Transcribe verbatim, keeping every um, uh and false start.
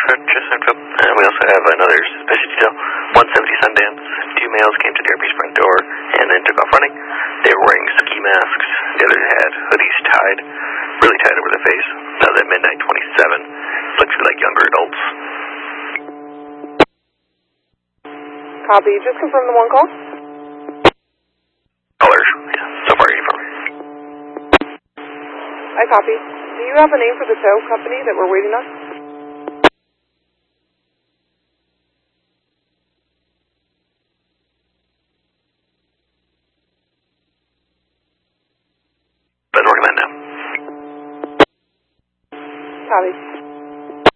Just Central. And we also have another suspicious detail. one seventy Sundance. Two males came to the Airbase front door and then took off running. They were wearing ski masks. The other had hoodies tied, really tied over their face. That was at midnight twenty-seven. Looked to be like younger adults. Copy. Just confirm the one call. Colors. Yeah, so far uniform. I copy. Do you have a name for the tow company that we're waiting on? Let's work on that now. Copy.